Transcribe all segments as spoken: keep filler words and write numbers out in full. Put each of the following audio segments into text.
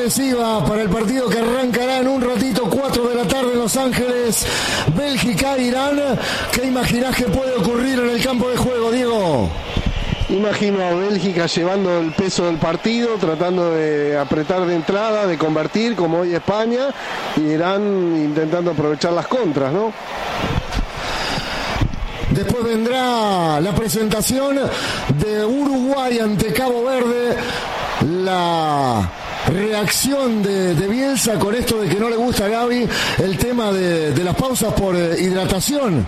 decisiva para el partido que arrancará en un ratito, cuatro de la tarde en Los Ángeles, Bélgica-Irán. ¿Qué imaginás que puede ocurrir en el campo de juego, Diego? Imagino a Bélgica llevando el peso del partido, tratando de apretar de entrada, de convertir, como hoy España, y Irán intentando aprovechar las contras, ¿no? Después vendrá la presentación de Uruguay ante Cabo Verde. La reacción de, de Bielsa con esto de que no le gusta a Gaby el tema de, de las pausas por eh, hidratación.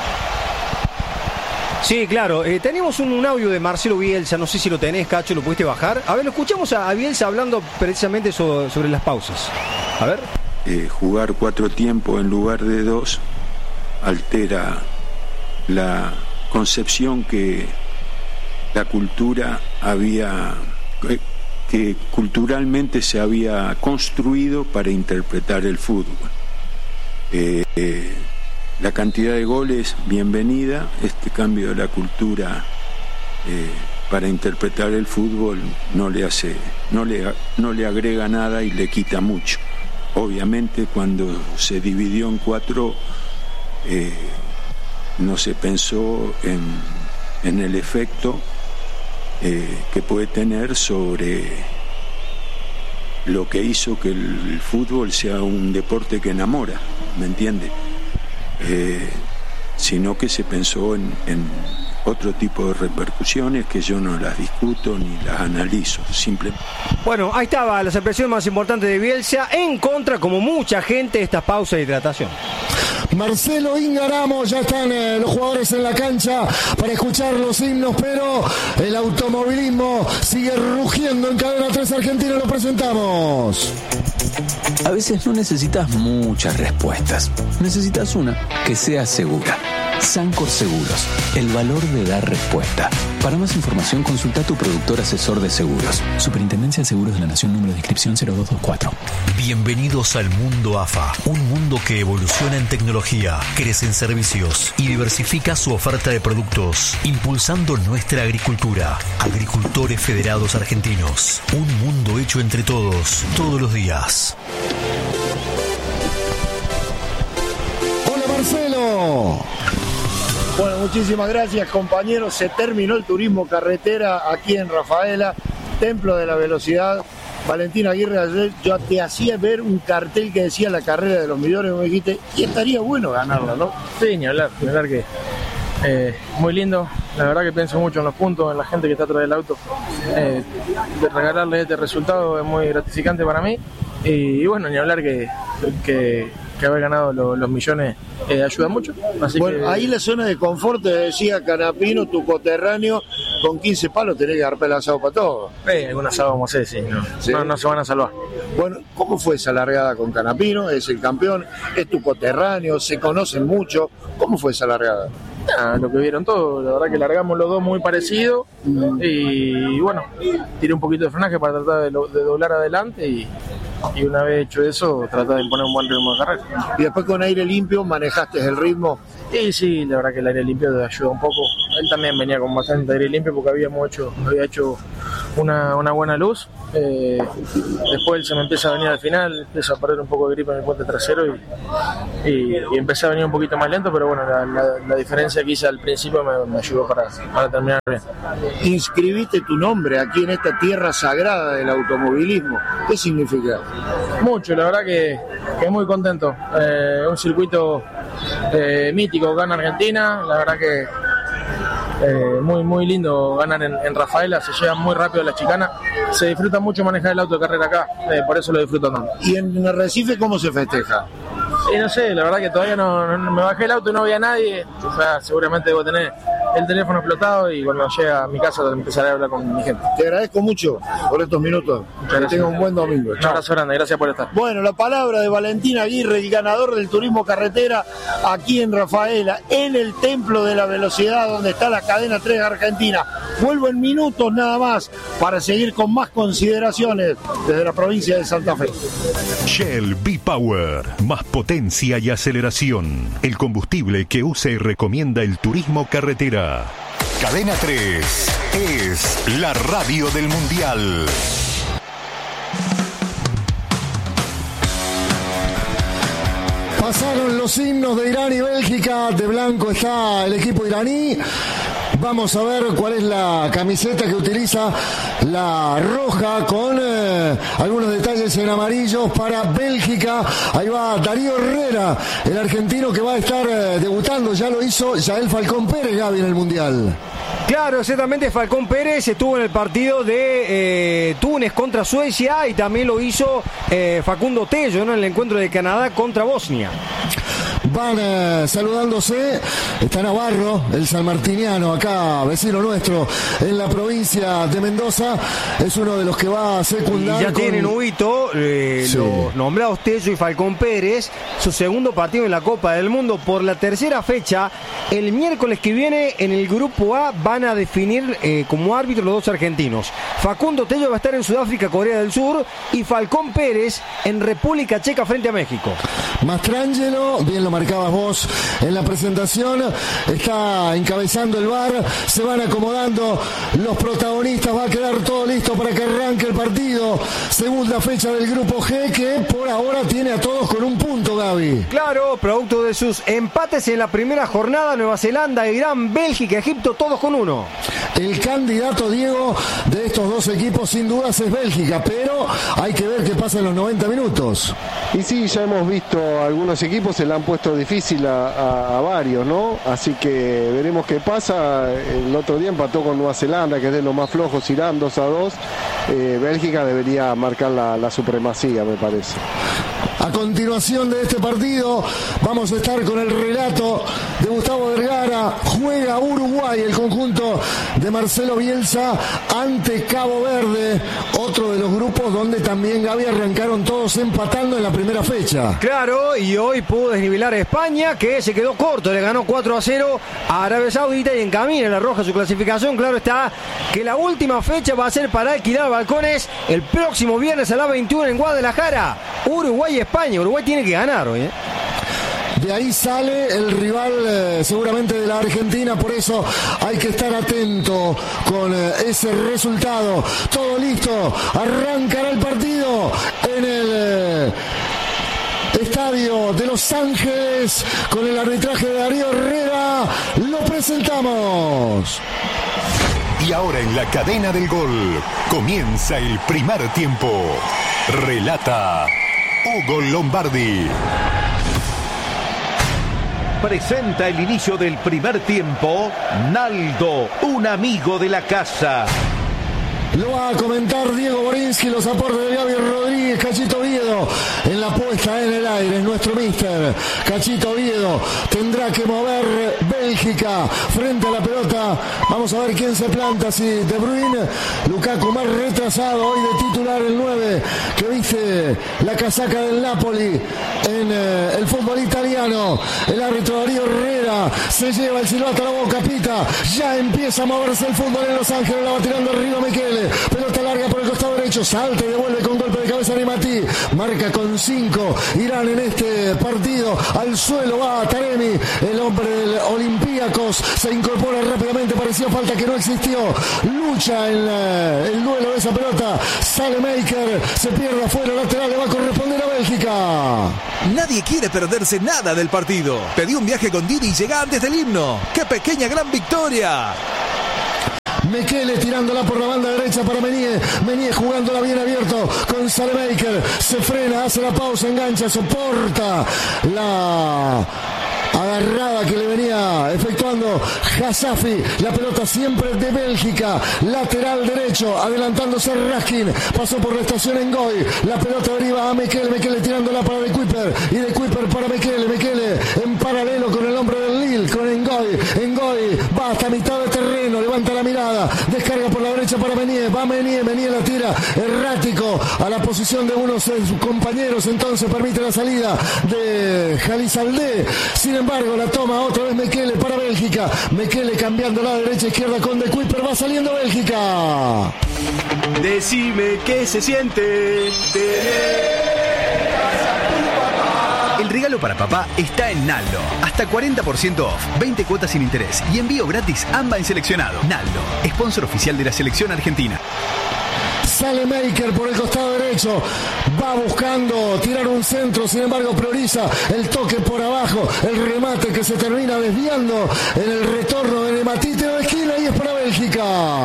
Sí, claro. Eh, tenemos un, un audio de Marcelo Bielsa, no sé si lo tenés, Cacho, lo pudiste bajar. A ver, lo escuchamos a, a Bielsa hablando precisamente sobre, sobre las pausas. A ver. Eh, jugar cuatro tiempos en lugar de dos altera la concepción que la cultura había, que culturalmente se había construido para interpretar el fútbol. Eh, eh, la cantidad de goles, bienvenida. Este cambio de la cultura eh, para interpretar el fútbol no le hace, no le, no le agrega nada y le quita mucho. Obviamente, cuando se dividió en cuatro, eh, no se pensó en, en el efecto eh, que puede tener sobre lo que hizo que el fútbol sea un deporte que enamora, ¿me entiende? Eh, sino que se pensó en, en otro tipo de repercusiones que yo no las discuto ni las analizo, simplemente. Bueno, ahí estaba la expresión más importante de Bielsa, en contra, como mucha gente, de estas pausas de hidratación. Marcelo Ingaramo, ya están eh, los jugadores en la cancha para escuchar los himnos, pero el automovilismo sigue rugiendo en Cadena tres Argentina. Lo presentamos. A veces no necesitas muchas respuestas, necesitas una que sea segura. Sancor Seguros, el valor de dar respuesta. Para más información, consulta a tu productor asesor de seguros. Superintendencia de Seguros de la Nación, número de inscripción cero dos dos cuatro. Bienvenidos al mundo A F A, un mundo que evoluciona en tecnología, crece en servicios y diversifica su oferta de productos, impulsando nuestra agricultura. Agricultores Federados Argentinos, un mundo hecho entre todos, todos los días. Hola, Marcelo. Bueno, muchísimas gracias, compañeros. Se terminó el turismo carretera aquí en Rafaela, Templo de la Velocidad. Valentín Aguirre, ayer yo te hacía ver un cartel que decía la carrera de los millones, me dijiste, y estaría bueno ganarla, ¿no? Sí, ni hablar, ni hablar que eh, muy lindo. La verdad que pienso mucho en los puntos, en la gente que está atrás del auto. Eh, de regalarle este resultado es muy gratificante para mí. Y, y bueno, ni hablar que... que que haber ganado los, los millones eh, ayuda mucho. Así bueno, que... ahí la zona de confort te decía Canapino, tu coterráneo, con quince palos tenés que dar pelazado para todo. Eh, algún asado vamos a hacer, sí, no, ¿sí? no, no se van a salvar. Bueno, ¿cómo fue esa largada con Canapino? Es el campeón, es tu coterráneo, se conocen mucho. ¿Cómo fue esa largada? Ah, lo que vieron todos, la verdad que largamos los dos muy parecidos mm. y bueno, tiré un poquito de frenaje para tratar de, lo, de doblar adelante y y una vez hecho eso, tratar de poner un buen ritmo de carrera. Y después con aire limpio manejaste el ritmo. Y sí, la verdad que el aire limpio te ayuda un poco. Él también venía con bastante aire limpio porque habíamos hecho, había hecho una, una buena luz. Eh, después él se me empieza a venir al final, empieza a perder un poco de gripe en el puente trasero y, y, y empecé a venir un poquito más lento, pero bueno, la, la, la diferencia que hice al principio me, me ayudó para, para terminar bien. Inscribiste tu nombre aquí en esta tierra sagrada del automovilismo. ¿Qué significa? Mucho, la verdad que, que muy contento. Eh, un circuito eh, mítico acá en Argentina, la verdad que eh, muy muy lindo ganar en, en Rafaela, se llevan muy rápido las chicanas, se disfruta mucho manejar el auto de carrera acá, eh, por eso lo disfruto tanto. ¿Y en Arrecife cómo se festeja? Y no sé, la verdad que todavía no, no me bajé el auto y no había nadie, o sea, seguramente debo tener el teléfono explotado y cuando llegue a mi casa empezaré a hablar con mi gente. Te agradezco mucho por estos minutos. Que tenga un buen domingo. Un abrazo grande, gracias por estar. Bueno, la palabra de Valentín Aguirre, el ganador del turismo carretera aquí en Rafaela, en el Templo de la Velocidad, donde está la cadena tres Argentina. Vuelvo en minutos nada más para seguir con más consideraciones desde la provincia de Santa Fe. Shell V-Power, más potencia y aceleración. El combustible que usa y recomienda el turismo carretera. Cadena tres es la radio del Mundial. Pasaron los himnos de Irán y Bélgica. De blanco está el equipo iraní. Vamos a ver cuál es la camiseta que utiliza, la roja con eh, algunos detalles en amarillo para Bélgica. Ahí va Darío Herrera, el argentino que va a estar eh, debutando. Ya lo hizo Yael Falcón Pérez, Gaby, en el Mundial. Claro, exactamente. Falcón Pérez estuvo en el partido de eh, Túnez contra Suecia y también lo hizo eh, Facundo Tello, ¿no?, en el encuentro de Canadá contra Bosnia. Van eh, saludándose. Está Navarro, el sanmartiniano, acá, vecino nuestro, en la provincia de Mendoza. Es uno de los que va a secundar. Y ya con... tienen Huito, eh, sí. los nombrados Tello y Falcón Pérez, su segundo partido en la Copa del Mundo por la tercera fecha. El miércoles que viene en el Grupo A van a definir eh, como árbitro los dos argentinos. Facundo Tello va a estar en Sudáfrica, Corea del Sur, y Falcón Pérez en República Checa frente a México. Mastrangelo, bien lo marcabas vos en la presentación, está encabezando el V A R, se van acomodando los protagonistas, va a quedar todo listo para que arranque el partido. Segunda fecha del Grupo G, que por ahora tiene a todos con un punto, Gaby. Claro, producto de sus empates en la primera jornada, Nueva Zelanda, Irán, Bélgica, Egipto, todos con uno. El candidato, Diego, de estos dos equipos sin dudas es Bélgica, pero hay que ver qué pasa en los noventa minutos. Y sí, ya hemos visto algunos equipos se le han puesto difícil a, a, a varios, ¿no? Así que veremos qué pasa. El otro día empató con Nueva Zelanda, que es de los más flojos, Irán dos a dos. Eh, Bélgica debería marcar la, la supremacía, me parece. A continuación de este partido vamos a estar con el relato de Gustavo Vergara. Juega Uruguay, el conjunto de Marcelo Bielsa, ante Cabo Verde, otro de los grupos donde también, Gaby, arrancaron todos empatando en la primera fecha. Claro, y hoy pudo desnivelar a España, que se quedó corto, le ganó cuatro a cero a Arabia Saudita y encamina en la roja su clasificación. Claro está que la última fecha va a ser para alquilar balcones el próximo viernes a las veintiuna en Guadalajara. Uruguay y España. Uruguay tiene que ganar hoy, ¿eh? De ahí sale el rival eh, seguramente de la Argentina, por eso hay que estar atento con eh, ese resultado. Todo listo, arrancará el partido en el eh, estadio de Los Ángeles con el arbitraje de Darío Herrera. Lo presentamos. Y ahora en la cadena del gol comienza el primer tiempo. Relata Hugo Lombardi. Presenta el inicio del primer tiempo Naldo, un amigo de la casa. Lo va a comentar Diego Borinsky, los aportes de Gaby Rodríguez, Cachito Oviedo en la puesta en el aire, es nuestro mister. Cachito Oviedo tendrá que mover Bélgica frente a la pelota. Vamos a ver quién se planta, si De Bruyne, Lukaku más retrasado hoy de titular, el nueve que viste la casaca del Napoli en eh, el fútbol italiano. El árbitro Darío Herrera se lleva el silbato a la boca, pita, ya empieza a moverse el fútbol en Los Ángeles, la va tirando arriba Michele. Pelota larga por el costado derecho, salta y devuelve con golpe de cabeza Neymati. Marca con cinco Irán en este partido. Al suelo va Taremi, el hombre del Olympiacos. Se incorpora rápidamente, parecía falta que no existió. Lucha en la, el duelo de esa pelota. Sale Maker, se pierde afuera, lateral, le va a corresponder a Bélgica. Nadie quiere perderse nada del partido. Pedí un viaje con Didi y llega antes del himno. ¡Qué pequeña gran victoria! Mekele tirándola por la banda derecha para Menier. Menier jugándola bien abierto con Salemaker. Se frena, hace la pausa, engancha, soporta la agarrada que le venía efectuando Hasafi. La pelota siempre de Bélgica, lateral derecho, adelantándose Raskin, pasó por la estación Ngoy. La pelota deriva a Mekele, Mekele tirándola para De Kuiper y De Kuiper para Mekele, Mekele en paralelo con el hombre del Lille, con Ngoy. Ngoy va hasta mitad de terreno, levanta la mirada, descarga por la derecha para Menier, va Menier, Menier la tira errático a la posición de unos de sus compañeros, entonces permite la salida de Jalizaldé. Sin embargo, la toma otra vez Mekele para Bélgica. Mekele cambiando la derecha izquierda con De Kuiper, va saliendo Bélgica. Decime qué se siente tener. El regalo para papá está en Naldo. Hasta cuarenta por ciento off, veinte cuotas sin interés y envío gratis A M B A en seleccionado. Naldo, sponsor oficial de la selección argentina. Salemaker por el costado derecho. Va buscando tirar un centro, sin embargo prioriza el toque por abajo, el remate que se termina desviando en el retorno de Nematí, tiro de esquina y es para Bélgica.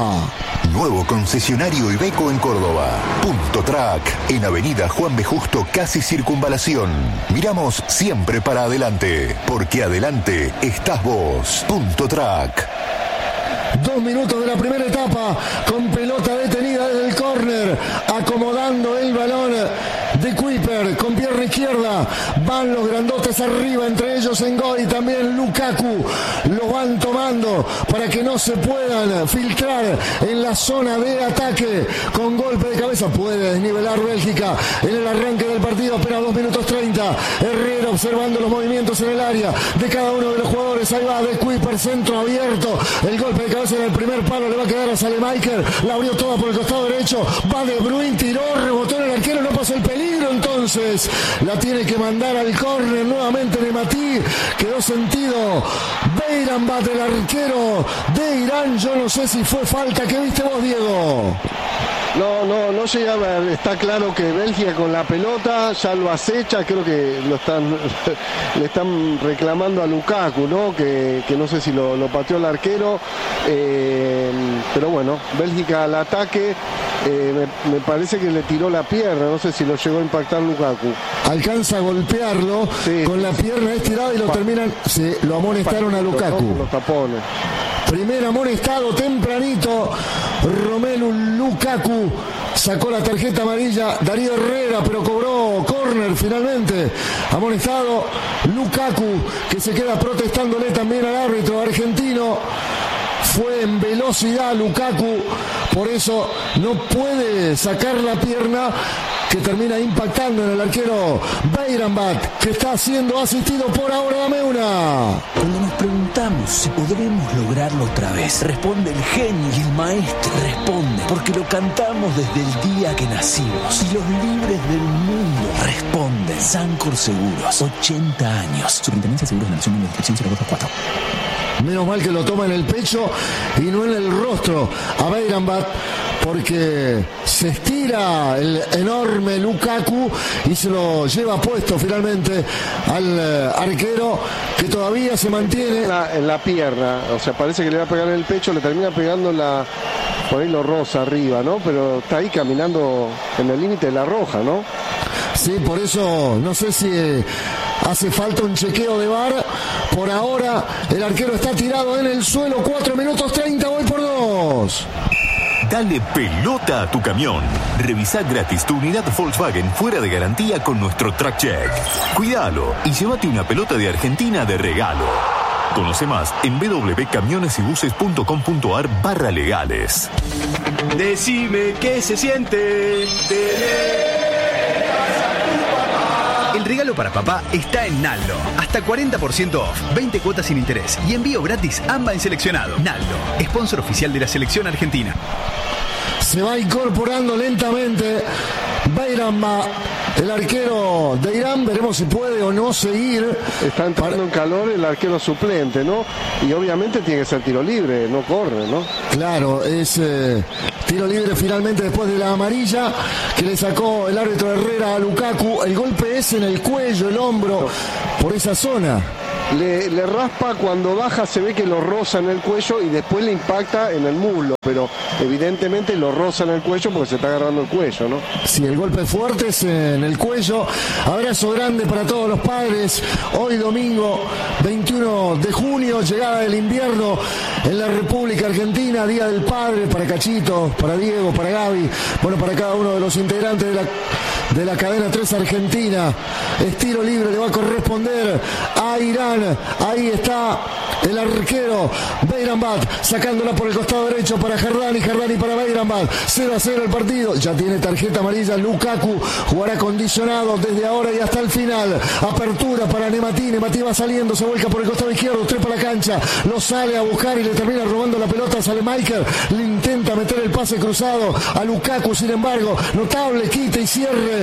Nuevo concesionario Iveco en Córdoba. Punto Track, en Avenida Juan B. Justo, casi Circunvalación. Miramos siempre para adelante, porque adelante estás vos. Punto Track. Dos minutos de la primera etapa, con pelota detenida desde el córner, acomodando el balón de Kuiper con pierna izquierda. Van los grandotes arriba, entre ellos Ngoy y también Lukaku. Lo van tomando para que no se puedan filtrar en la zona de ataque. Con golpe de cabeza puede desnivelar Bélgica en el arranque del partido. Apenas dos minutos treinta. Herrera observando los movimientos en el área de cada uno de los jugadores. Ahí va de Kuiper, centro abierto. El golpe de cabeza en el primer palo le va a quedar a Salemaker. La abrió toda por el costado derecho. Va De Bruyne, tiró, rebotó en el arquero, no pasó el peligro. Entonces la tiene que mandar al córner nuevamente de Matí. Quedó sentido Beiranbat, el arquero de Irán. Yo no sé si fue falta. ¿Qué viste vos, Diego? No, no, no llega a ver. Está claro que Bélgica con la pelota ya lo acecha. Creo que lo están le están reclamando a Lukaku, ¿no? Que, que no sé si lo, lo pateó el arquero. Eh, pero bueno, Bélgica al ataque. Eh, me, me parece que le tiró la pierna. No sé si lo llegó a impactar Lukaku. Alcanza a golpearlo sí, con la pierna estirada y lo terminan. Sí, lo amonestaron a Lukaku. Los tapones. Primer amonestado tempranito. Romelu Lukaku sacó la tarjeta amarilla. Darío Herrera, pero cobró córner finalmente. Amonestado Lukaku, que se queda protestándole también al árbitro argentino. Fue en velocidad Lukaku, por eso no puede sacar la pierna, que termina impactando en el arquero Beiranbat, que está siendo asistido por ahora. Dame una. Cuando nos preguntamos si podremos lograrlo otra vez, responde el genio y el maestro. Responde porque lo cantamos desde el día que nacimos. Y los libres del mundo responden. Sancor Seguros, ochenta años. Superintendencia de Seguros de la Nación, número de inscripción cero dos dos cuatro. Menos mal que lo toma en el pecho y no en el rostro a Beiranbat, porque se estira el enorme Lukaku y se lo lleva puesto finalmente al eh, arquero, que todavía se mantiene en la, en la pierna. O sea, parece que le va a pegar en el pecho, le termina pegando en la, por ahí lo roza arriba, ¿no? Pero está ahí caminando en el límite de la roja, ¿no? Sí, por eso no sé si eh, hace falta un chequeo de V A R. Por ahora el arquero está tirado en el suelo. Cuatro minutos treinta, voy por dos. Dale pelota a tu camión. Revisa gratis tu unidad Volkswagen fuera de garantía con nuestro Track Check. Cuídalo y llévate una pelota de Argentina de regalo. Conoce más en www.camionesybuses.com.ar barra legales. Decime qué se siente tener. El regalo para papá está en Naldo. Hasta cuarenta por ciento off, veinte cuotas sin interés y envío gratis AMBA en seleccionado. Naldo, sponsor oficial de la selección argentina. Se va incorporando lentamente Beiranbat, el arquero de Irán. Veremos si puede o no seguir. Está entrando en calor el arquero suplente, ¿no? Y obviamente tiene que ser tiro libre, no corre, ¿no? Claro, es eh, tiro libre finalmente después de la amarilla que le sacó el árbitro Herrera a Lukaku. El golpe es en el cuello, el hombro, por esa zona. Le, le raspa cuando baja, se ve que lo roza en el cuello y después le impacta en el muslo, pero evidentemente lo roza en el cuello porque se está agarrando el cuello, ¿no? Sí, el golpe fuerte es en el cuello. Abrazo grande para todos los padres. Hoy domingo veintiuno de junio, llegada del invierno en la República Argentina, Día del Padre, para Cachito, para Diego, para Gaby, bueno, para cada uno de los integrantes de la, de la cadena tres Argentina. Estilo libre le va a corresponder a Irán. Ahí está el arquero Beiranbat sacándola por el costado derecho para Jardani, Jardani para Beiranbat. cero a cero el partido. Ya tiene tarjeta amarilla Lukaku. Jugará condicionado desde ahora y hasta el final. Apertura para Nematí. Nematí va saliendo, se vuelca por el costado izquierdo, trepa la cancha, lo sale a buscar y le termina robando la pelota a Salemaker. Le intenta meter el pase cruzado a Lukaku, sin embargo, notable quite y cierre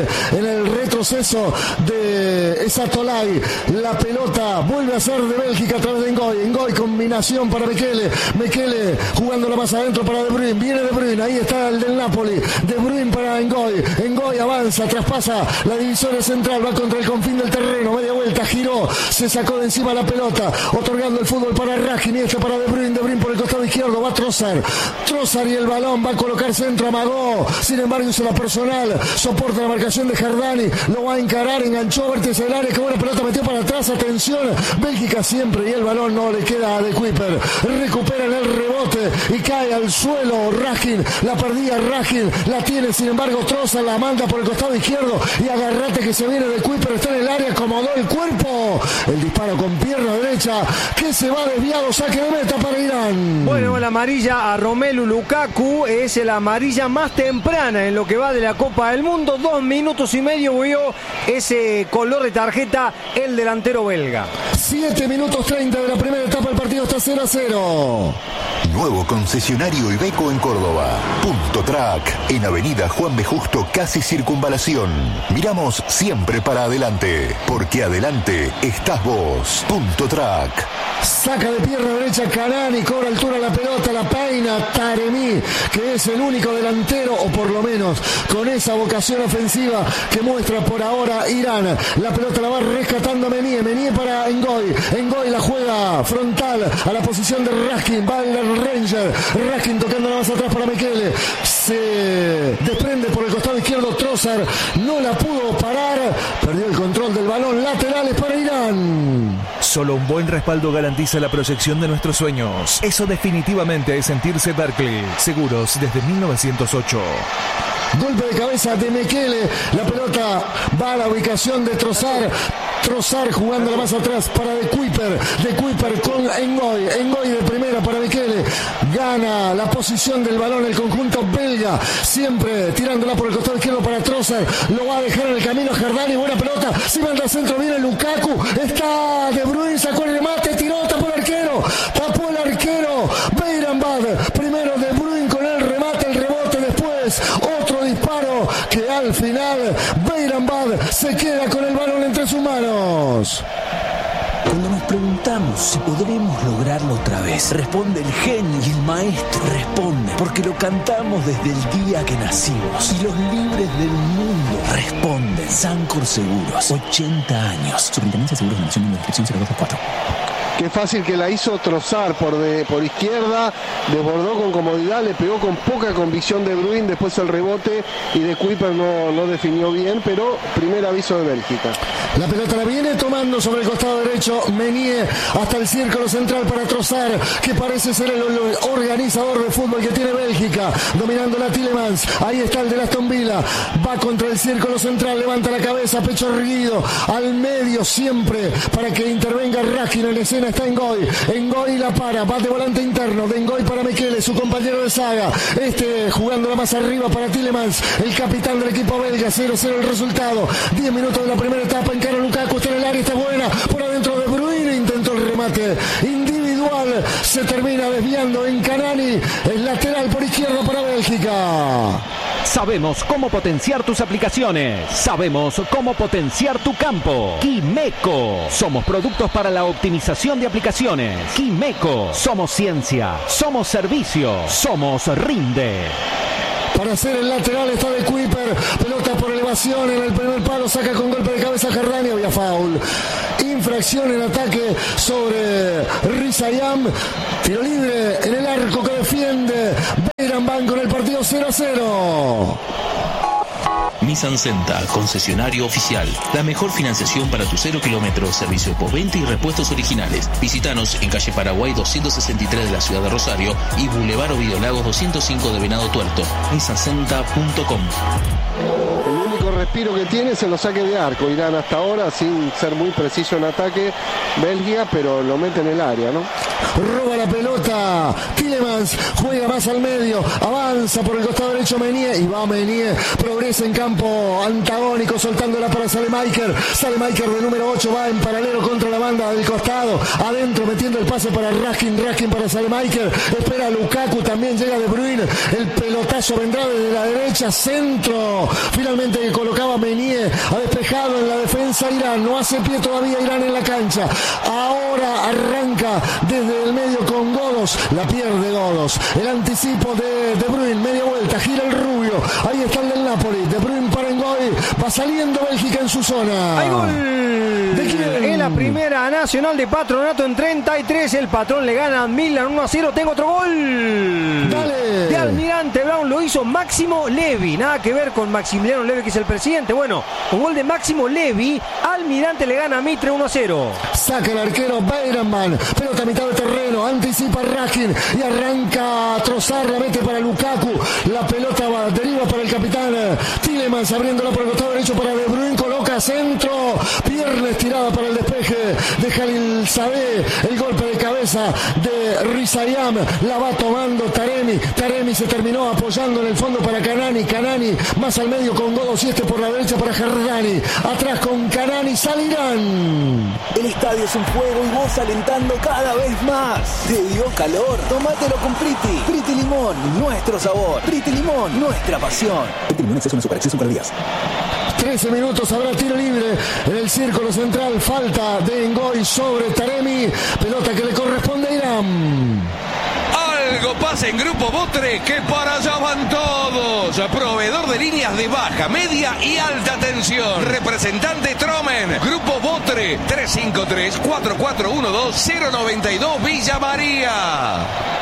Mekele en el retroceso de Esatolay. La pelota vuelve a ser de Bélgica a través de Ngoy. Ngoy, combinación para Mekele. Mekele jugándola más adentro para De Bruyne. Viene De Bruyne, ahí está el del Napoli. De Bruyne para Ngoy. Ngoy avanza, traspasa la divisoria central, va contra el confín del terreno, media vuelta, giró, se sacó de encima la pelota, otorgando el fútbol para Rajin y este para De Bruyne. De Bruyne por el costado izquierdo, va Trossard. Trossard y el balón, va a colocar centro, amagó. Sin embargo, hizo la personal, soporta la marcación de Jardani, lo va a encarar, enganchó, vértice del área, que buena pelota, metió para atrás, atención, Bélgica siempre, y el balón no le queda a De Kuiper. Recupera en el rebote y cae al suelo Rajin, la perdía Rajin, la tiene, sin embargo, Trossard la manda por el costado izquierdo y agarrate que se viene De Kuiper, está en el área, acomodó el cuerpo, el disparo con pierna derecha, que se va desviado, saque de meta para Irán. Bueno, la amarilla a Romelu Lukaku es la amarilla más temprana en lo que va de la Copa del Mundo, dos minutos y medio vio ese color de tarjeta el delantero belga. siete minutos treinta de la primera etapa, el partido está cero a cero. Nuevo concesionario Iveco en Córdoba. Punto Track, en Avenida Juan B. Justo, casi Circunvalación. Miramos siempre para adelante, porque adelante estás vos. Punto Track. Saca de pierna derecha Canani, cobra altura la pelota, la peina Taremi, que es el único delantero, o por lo menos con esa vocación ofensiva que muestra por ahora Irán. La pelota la va rescatando Menier, Menier para Ngoy. Ngoy la juega frontal a la posición de Raskin, va el Ranger. Raskin tocando más atrás para Mekele. Se desprende por el costado izquierdo Trossard, no la pudo parar, perdió el control del balón. Laterales para Irán. Solo un buen respaldo garantiza la proyección de nuestros sueños. Eso definitivamente es sentirse Berkeley. Seguros desde mil novecientos ocho. Golpe de cabeza de Mekele. La pelota va a la ubicación de Trossard. Trossard jugándola más atrás para De Kuiper. De Kuiper con Ngoy. Ngoy de primera para Mekele. Gana la posición del balón el conjunto belga. Siempre tirándola por el costado izquierdo para Trossard. Lo va a dejar en el camino a Jardani. Buena pelota. Si manda al centro, viene Lukaku. Está De Bruyne, sacó el remate, tiró, tapó el arquero. Tapó el arquero. Beiranbad. Primero De Bruyne con el remate, el rebote después. Otro disparo que al final Beiranbad se queda con el balón entre sus manos. Cuando nos preguntamos si podremos lograrlo otra vez, responde el genio y el maestro. Responde porque lo cantamos desde el día que nacimos. Y los libres del mundo responden. Sancor Seguros, ochenta años. Superintendencia de Seguros de la Nación, número de inscripción cero dos dos cuatro. Qué fácil que la hizo Trossard por, de, por izquierda, desbordó con comodidad, le pegó con poca convicción De Bruyne, después el rebote y De Kuiper no, no definió bien, pero primer aviso de Bélgica. La pelota la viene tomando sobre el costado derecho Menier hasta el círculo central para Trossard, que parece ser el organizador de fútbol que tiene Bélgica, dominando la Tielemans. Ahí está el de Aston Villa, va contra el círculo central, levanta la cabeza, pecho erguido, al medio siempre para que intervenga Raskin. En escena está Ngoy, Ngoy la para, va de volante interno, de Ngoy para Mekele, su compañero de saga, este jugándola más arriba para Tielemans, el capitán del equipo belga. Cero cero el resultado, diez minutos de la primera etapa. Encara Lukaku, está en el área, está buena, por adentro De Bruyne, intentó el remate individual, se termina desviando en Canani, el lateral por izquierda para Bélgica. Sabemos cómo potenciar tus aplicaciones. Sabemos cómo potenciar tu campo. Quimeco. Somos productos para la optimización de aplicaciones. Quimeco. Somos ciencia. Somos servicio. Somos Rinde. Para hacer el lateral está De Kuiper, pelota por elevación en el primer palo, saca con golpe de cabeza Jardani, había foul. Infracción en ataque sobre Rizayam, tiro libre en el arco que defiende Beiranbad con el partido cero a cero. Nissan Senta, concesionario oficial. La mejor financiación para tu cero kilómetros, servicio postventa y repuestos originales. Visítanos en calle Paraguay doscientos sesenta y tres de la ciudad de Rosario y Boulevard Ovidio Lagos doscientos cinco de Venado Tuerto. nissan senta punto com. El único respiro que tiene es en los saques de arco. Irán hasta ahora, sin ser muy preciso en ataque, Bélgica, pero lo mete en el área, ¿no? Roba la pelota Tielemans, juega más al medio, avanza por el costado derecho Menier, y va Menier, progresa en campo antagónico, soltándola para Salemaker. Salemaker de número ocho va en paralelo contra la banda del costado, adentro metiendo el pase para Raskin, Raskin para Salemaker, espera a Lukaku, también llega De Bruyne, el pelotazo vendrá desde la derecha, centro, finalmente colocó tocaba Menier, ha despejado en la defensa Irán, no hace pie todavía Irán en la cancha, ahora arranca desde el medio con Godos, la pierde Godos, el anticipo de De Bruyne, media vuelta, gira el rubio, ahí está el del Napoli, De Bruyne para Ngoy, va saliendo Bélgica en su zona. ¡Hay gol! ¿De quién? En la primera nacional de Patronato en treinta y tres, el Patrón le gana a Milan uno a cero, tengo otro gol. Dale. De Almirante Brown, lo hizo Máximo Levi, nada que ver con Maximiliano Levi que es el presidente, bueno, un gol de Máximo Levi, Almirante le gana a Mitre uno a cero. Saca el arquero Bayernman, pelota a mitad de terreno, anticipa Raskin y arranca a trozar, la mete para Lukaku, la pelota va, deriva para el capitán Tielemans, abriéndola por el costado derecho para De Bruyne, coloca centro, pierna estirada para el despeje de Jalil Sadeh, el golpe de cabeza de Rizayam, la va tomando Taremi, Taremi se terminó apoyando en el fondo para Canani, Canani más al medio con Godos y este por la derecha para Jardani, atrás con Canani, salirán. El estadio es un fuego y vos alentando cada vez más. ¿Te dio calor? Tómatelo con Priti. Priti Limón, nuestro sabor. Priti Limón, nuestra pasión. Priti Limón, exceso en azúcar, exceso en calorías. trece minutos, habrá tiro libre en el círculo central, falta de Ngoy sobre Taremi, pelota que le corresponde a Irán. Algo pasa en Grupo Botre, que para allá van todos. Proveedor de líneas de baja, media y alta tensión. Representante Tromen. Grupo Botre, tres cinco tres, cuatro cuatro uno dos, cero nueve dos, Villa María.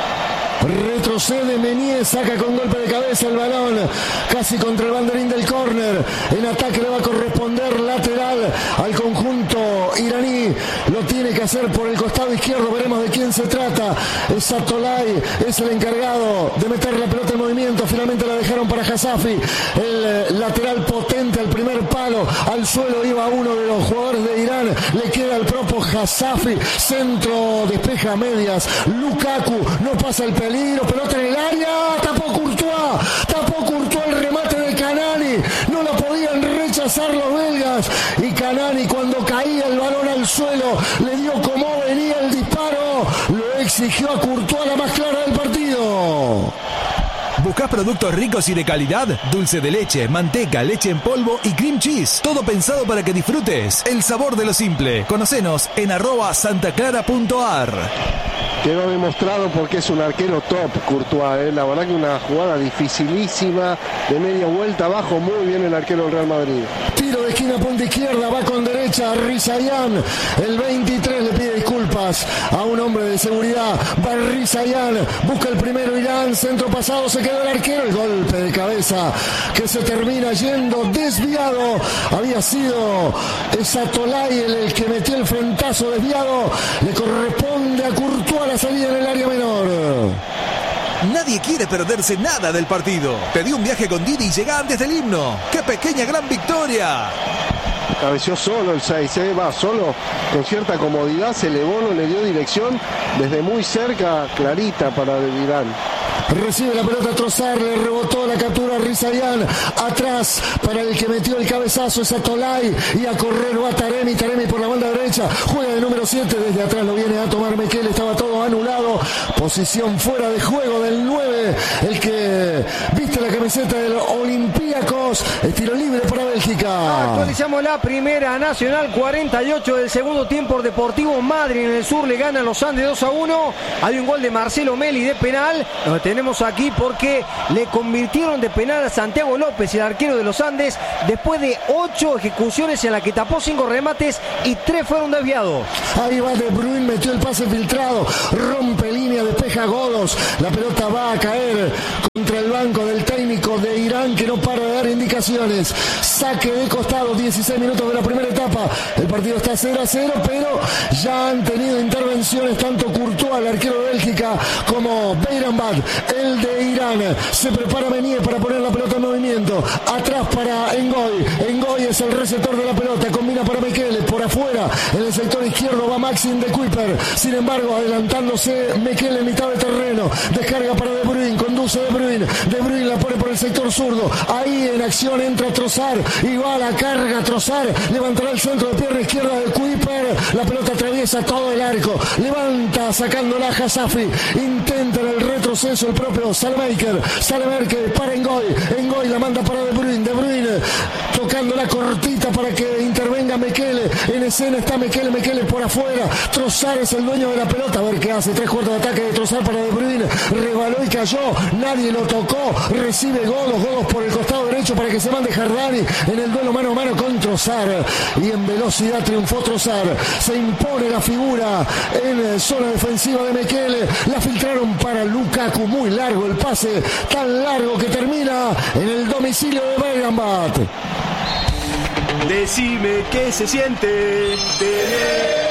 Retrocede Menier, saca con golpe de cabeza el balón, casi contra el banderín del córner. En ataque le va a corresponder lateral al conjunto iraní. Lo tiene que hacer por el costado izquierdo, veremos de quién se trata. Es Atolay, es el encargado de meter la pelota en movimiento. Finalmente la dejaron para Hasafi, el lateral potente al primer palo. Al suelo iba uno de los jugadores de Irán, le queda el propio Hasafi, centro, despeja a medias. Lukaku, no pasa el peligro. Pelota en el área, tapó Courtois, tapó Courtois el remate de Canani, no la podían rechazar los belgas y Canani cuando caía el balón al suelo le dio como venía el disparo, lo exigió a Courtois, la más clara del partido. ¿Buscás productos ricos y de calidad? Dulce de leche, manteca, leche en polvo y cream cheese. Todo pensado para que disfrutes el sabor de lo simple. Conocenos en arroba santaclara.ar. Quedó demostrado porque es un arquero top, Courtois, ¿eh? La verdad que una jugada dificilísima, de media vuelta abajo, muy bien el arquero del Real Madrid. Tiro de esquina, punta izquierda, va con derecha, Rizayán, el veintitrés le pide disculpas a un hombre de seguridad, va Rizayán, busca el primero Irán, centro pasado, se quedó el arquero, el golpe de cabeza que se termina yendo desviado, había sido Atolay el, el que metió el frentazo desviado, le corresponde a Courtois la salida en el área menor. Nadie quiere perderse nada del partido. Pedí un viaje con Didi y llega antes del himno. ¡Qué pequeña gran victoria! Cabeció solo el seis, ¿eh? Va solo, con cierta comodidad, se elevó, no le dio dirección, desde muy cerca, clarita para el Irán. Recibe la pelota a Trozar, le rebotó la captura a Rizayán, atrás para el que metió el cabezazo es Atolay y a correr va Taremi, Taremi por la banda derecha, juega de número siete, desde atrás lo viene a tomar Mekele, estaba todo anulado, posición fuera de juego del nueve, el que viste la camiseta del Olympiacos, tiro libre para Bélgica. Actualizamos la primera nacional, cuarenta y ocho del segundo tiempo, Deportivo Madrid en el sur le gana a los Andes dos a uno, hay un gol de Marcelo Meli de penal, lo tenemos aquí porque le convirtieron de penal a Santiago López, el arquero de los Andes, después de ocho ejecuciones en la que tapó cinco remates y tres fueron desviados. Ahí va De Bruyne, metió el pase filtrado, rompe línea, despeja Godos, la pelota va a caer contra el banco del técnico de Irán que no para de dar indicaciones, saque de costado, dieciséis minutos de la primera etapa, el partido está cero a cero, pero ya han tenido intervenciones tanto Courtois, el arquero de Bélgica, como Beiranbad, el de Irán. Se prepara Menier para poner la pelota en movimiento, atrás para Ngoy, Ngoy es el receptor de la pelota, combina para Mekele, por afuera, en el sector izquierdo va Maxim de Kuiper, sin embargo adelantándose Mekele en mitad de terreno, descarga para De Bruyne, conduce De Bruyne, De Bruyne la pone por el sector zurdo, ahí en acción entra Trozar y va a la carga Trozar, levantará el centro de pierna izquierda de Kuiper, la pelota atraviesa todo el arco, levanta sacándola a Hasafi, intenta en el retroceso el propio Salmaker, Salmaker para Ngoy, Ngoy la manda para De Bruyne, De Bruyne toca sacándola cortita para que intervenga Mekele. En escena está Mekele, Mekele por afuera. Trossard es el dueño de la pelota. A ver qué hace. Tres cuartos de ataque de Trossard para De Bruyne. Rebaló y cayó. Nadie lo tocó. Recibe Godos. Godos por el costado derecho para que se mande Jardani en el duelo mano a mano con Trossard. Y en velocidad triunfó Trossard. Se impone la figura en zona defensiva de Mekele. La filtraron para Lukaku. Muy largo el pase. Tan largo que termina en el domicilio de Bergambat. Decime qué se siente tener.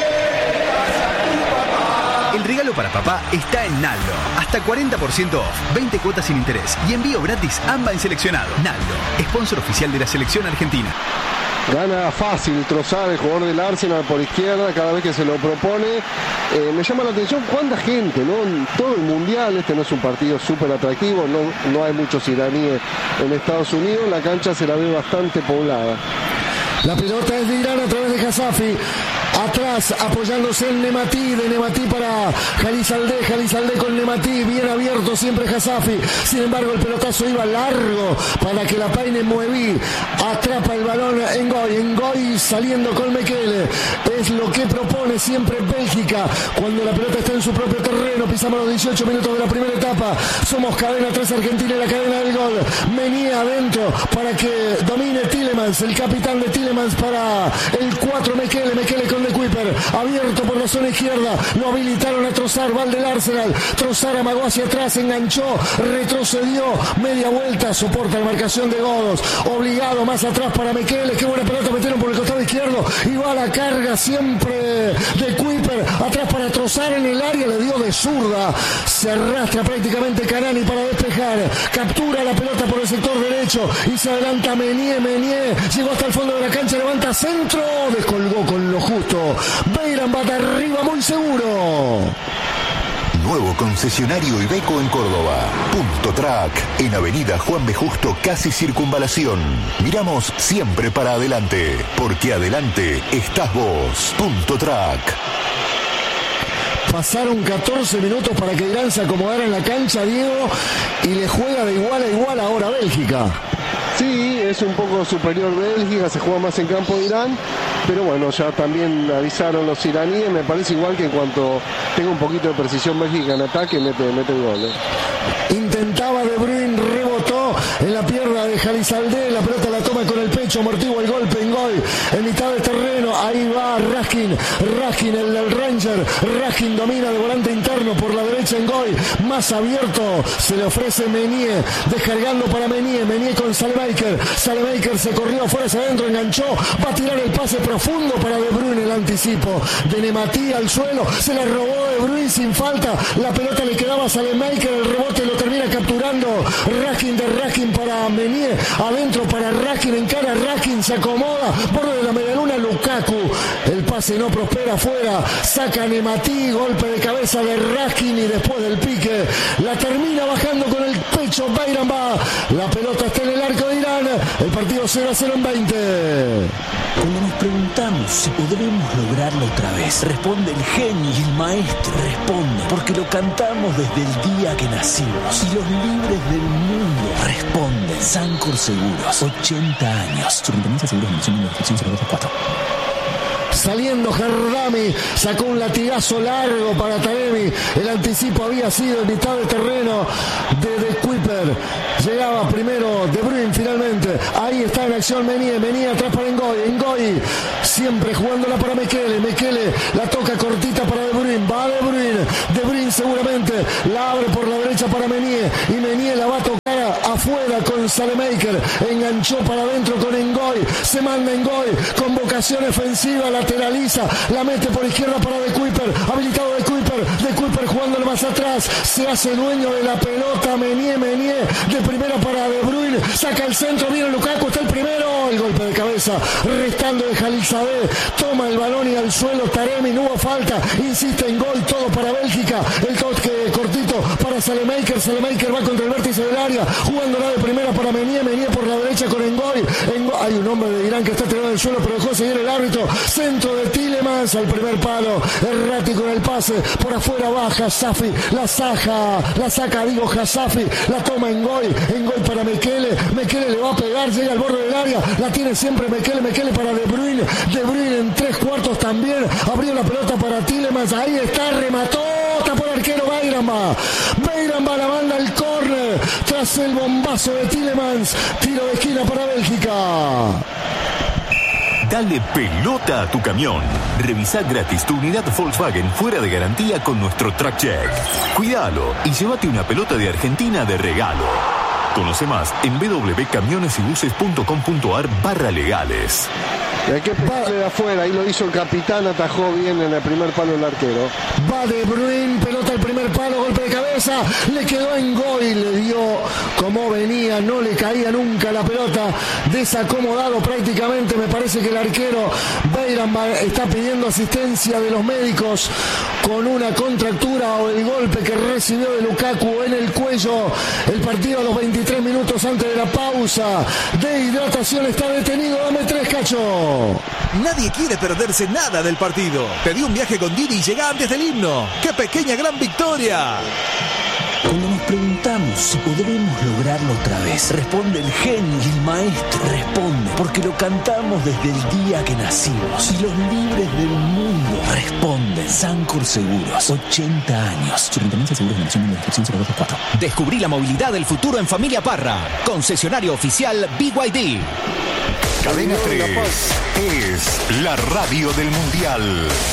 El regalo para papá está en Naldo. Hasta cuarenta por ciento off, veinte cuotas sin interés y envío gratis AMBA en seleccionado. Naldo, sponsor oficial de la selección argentina. Gana fácil Trossard, el jugador del Arsenal, por izquierda, cada vez que se lo propone. Eh, me llama la atención cuánta gente, ¿no? En todo el mundial, este no es un partido súper atractivo, no, no hay muchos iraníes en Estados Unidos, la cancha se la ve bastante poblada. La pelota es de Irán a través de Hasafi. Atrás, apoyándose en Nemati, de Nemati para Jalizaldé, Jalizaldé con Nemati, bien abierto siempre Hasafi. Sin embargo, el pelotazo iba largo para que la peine Moeví. Atrapa el balón Ngoy, Ngoy saliendo con Mekele. Es lo que propone siempre Bélgica cuando la pelota está en su propio terreno. Pisamos los dieciocho minutos de la primera etapa. Somos cadena tres Argentina, la cadena del gol. Menía adentro para que domine Tielemans, el capitán de Tielemans para el cuatro Mekele, Mekele con De Kuiper, abierto por la zona izquierda, lo habilitaron a Trossard, va del Arsenal, Trossard amagó hacia atrás, enganchó, retrocedió, media vuelta, soporta la marcación de Godos, obligado más atrás para Mekele, qué buena pelota metieron por el costado izquierdo, y va a la carga siempre de Kuiper, atrás para Trossard en el área, le dio de zurda, se arrastra prácticamente Canani para despejar, captura la pelota por el sector derecho, y se adelanta Menier, Menier, llegó hasta el fondo de la cancha, levanta centro, descolgó con lo justo. Bergambat arriba muy seguro. Nuevo concesionario Iveco en Córdoba. Punto Track, en Avenida Juan B. Justo, casi Circunvalación. Miramos siempre para adelante, porque adelante estás vos. Punto Track. Pasaron catorce minutos para que Irán se acomodara en la cancha, Diego, y le juega de igual a igual ahora a Bélgica. Sí, es un poco superior Bélgica, se juega más en campo de Irán, pero bueno, ya también avisaron los iraníes, me parece igual que en cuanto tenga un poquito de precisión Bélgica en ataque, mete, mete el gol. ¿eh? Intentaba De Bruyne, rebotó en la pierna de Jalizaldé, la pelota la toma con el pecho, amortigua el golpe en gol, en mitad del terreno, ahí va Raskin, Raskin el del Ranger, Raskin domina de volante interno por la derecha en gol, más abierto, se le ofrece Menier, descargando para Menier, Menier con Salemaker, Salemaker se corrió afuera hacia adentro, enganchó, va a tirar el pase profundo para De Bruyne, el anticipo de Nemati al suelo, se la robó De Bruyne sin falta, la pelota le quedaba a Salemaker, el rebote lo termina capturando Raskin, de Raskin para Menier, adentro para Raskin, encara Raskin, se acomoda, borde de la medialuna Lukaku, el pase no prospera afuera, saca Nemati, golpe de cabeza de Raskin y después del pique, la termina bajando con el pecho Bergambat, la pelota está en el arco de Irán, el partido cero a cero en veinte. Cuando nos preguntamos si podremos lograrlo otra vez, responde el genio y el maestro, responde, porque lo cantamos desde el día que nacimos, y los libres del mundo responden. Sancor Seguros, ochenta años. Superintendencia de Seguros, mención de inscripción cero dos cuatro. Saliendo Jardami, sacó un latigazo largo para Taremi, el anticipo había sido en mitad de terreno de De Kuiper, llegaba primero De Bruyne finalmente, ahí está en acción Menier, Menier atrás para Ngoy, Ngoy siempre jugándola para Mekele, Mekele la toca cortita para De Bruyne, va De Bruyne, De Bruyne seguramente la abre por la derecha para Menier, y Menier la va a tocar afuera con Salemaker, enganchó para adentro con Ngoy, se manda Ngoy, con vocación ofensiva, lateraliza, la mete por izquierda para De Kuiper, habilitado De Kuiper, De Kuiper jugándole más atrás, se hace dueño de la pelota, Menier, Menier, de primera para De Bruyne, saca el centro, viene Lukaku, está el primero, el golpe de cabeza cabeza, restando de Jalilzadeh, toma el balón y al suelo Taremi, no hubo falta, insiste en gol, todo para Bélgica, el toque cortito para Salemaker, Salemaker va contra el vértice del área, jugándola de primera para Menier, Menier por la derecha con Engoy, Engoy, hay un hombre de Irán que está tirado en el suelo, pero dejó seguir el árbitro, centro de Tielemans al primer palo, errático en el pase, por afuera baja Safi, la saca, la saca, digo Hasafi, la toma Engoy, Engoy para Mekele, Mekele le va a pegar, llega al borde del área, la tiene siempre Mekele, Mekele para De Bruyne, De Bruyne en tres cuartos también, abrió la pelota para Tielemans, ahí está, remató, tapó el arquero Beiramba, Beiramba la manda al córner, tras el bombazo de Tielemans, tiro de esquina para Bélgica. Dale pelota a tu camión. Revisa gratis tu unidad Volkswagen fuera de garantía con nuestro Track Check. Cuídalo y llévate una pelota de Argentina de regalo. Conoce más en w w w punto camiones y buses punto com punto a r barra legales. Y hay que pegarle de afuera, ahí lo hizo el capitán, atajó bien en el primer palo el arquero. Va De Bruyne, pelota al primer palo, golpe de cabeza, le quedó en Goy, le dio como venía, no le caía nunca la pelota, desacomodado prácticamente, me parece que el arquero Beiram está pidiendo asistencia de los médicos con una contractura o el golpe que recibió de Lukaku en el cuello. El partido a los veintitrés minutos antes de la pausa de hidratación está detenido, dame tres, Cacho. Nadie quiere perderse nada del partido. Pedí un viaje con Didi y llega antes del himno. ¡Qué pequeña gran victoria! Cuando nos preguntamos si podremos lograrlo otra vez, responde el genio y el maestro. Responde porque lo cantamos desde el día que nacimos. Y los libres del mundo responden. Sancor Seguros, ochenta años. Superintendencia de Seguros de Nación, número de inscripción cero dos dos cuatro. Descubrí la movilidad del futuro en Familia Parra. Concesionario oficial B Y D. Cadena tres es la radio del Mundial.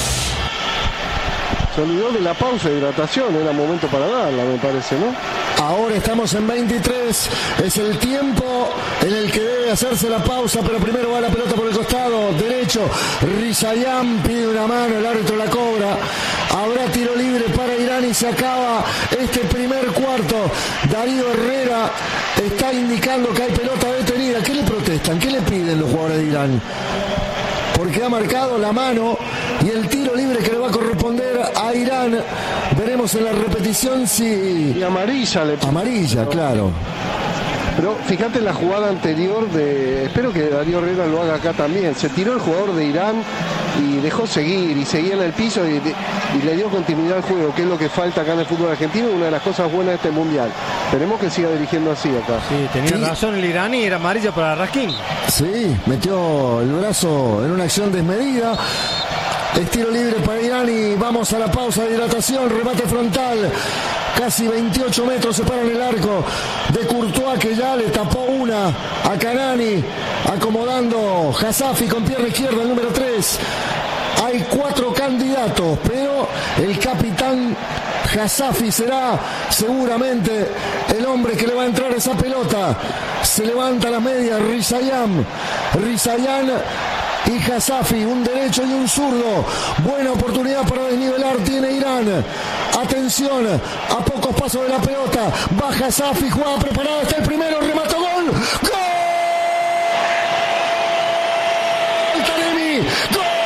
Se olvidó de la pausa de hidratación, era momento para darla, me parece, ¿no? Ahora estamos en veintitrés, es el tiempo en el que debe hacerse la pausa, pero primero va la pelota por el costado derecho, Rizayán pide una mano, el árbitro la cobra, habrá tiro libre para Irán y se acaba este primer cuarto. Darío Herrera está indicando que hay pelota detenida. ¿Qué le protestan? ¿Qué le piden los jugadores de Irán? Porque ha marcado la mano y el tiro libre que le va a corresponder a Irán. Veremos en la repetición si... Y amarilla le... Amarilla, claro. Pero fíjate en la jugada anterior de... Espero que Darío Herrera lo haga acá también. Se tiró el jugador de Irán y dejó seguir y seguía en el piso y, y le dio continuidad al juego, que es lo que falta acá en el fútbol argentino, una de las cosas buenas de este mundial. Esperemos que siga dirigiendo así acá. Sí, tenía Sí. razón el iraní, era amarilla para Raskin. Sí, metió el brazo en una acción desmedida. Es tiro libre para Irán y vamos a la pausa de hidratación, remate frontal. Casi veintiocho metros separan el arco de Courtois, que ya le tapó una a Canani, acomodando Hasafi con pierna izquierda, el número tres. Hay cuatro candidatos, pero el capitán Hasafi será seguramente el hombre que le va a entrar esa pelota. Se levanta la media Rizayán. Rizayán y Hasafi, un derecho y un zurdo. Buena oportunidad para desnivelar tiene Irán. Atención, a pocos pasos de la pelota. Va Hasafi, jugada preparada, está el primero, remató, gol. ¡Gol! Taremi, gol.